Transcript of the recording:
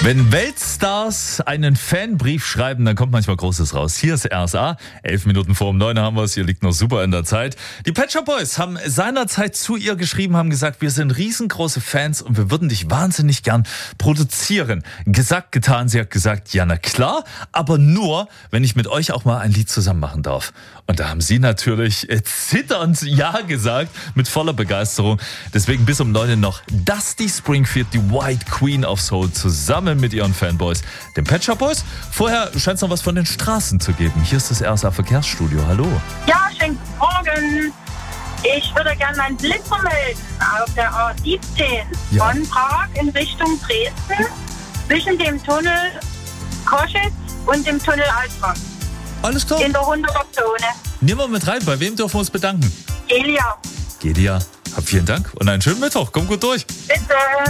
Wenn Weltstars einen Fanbrief schreiben, dann kommt manchmal Großes raus. Hier ist RSA, 11 Minuten vor 9 haben wir es, hier liegt noch super in der Zeit. Die Pet Shop Boys haben seinerzeit zu ihr geschrieben, haben gesagt, wir sind riesengroße Fans und wir würden dich wahnsinnig gern produzieren. Gesagt, getan, sie hat gesagt, ja na klar, aber nur, wenn ich mit euch auch mal ein Lied zusammen machen darf. Und da haben sie natürlich zitternd Ja gesagt, mit voller Begeisterung. Deswegen bis um 9 noch Dusty Springfield, die White Queen of Soul, zusammen mit ihren Fanboys, den Pet Shop Boys. Vorher scheint es noch was von den Straßen zu geben. Hier ist das RSA Verkehrsstudio. Hallo. Ja, schönen Morgen. Ich würde gerne meinen Blitzer melden auf der A17 von Prag in Richtung Dresden zwischen dem Tunnel Koschitz und dem Tunnel Altrang. Alles klar. In der 100er-Zone. Nehmen wir mit rein. Bei wem dürfen wir uns bedanken? Elia. Gedia. Vielen Dank und einen schönen Mittwoch. Komm gut durch. Bitte.